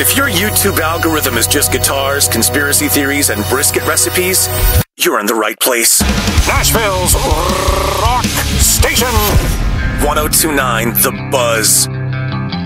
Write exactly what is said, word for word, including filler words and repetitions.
If your YouTube algorithm is just guitars, conspiracy theories, and brisket recipes, you're in the right place. Nashville's Rock Station. one oh two point nine The Buzz.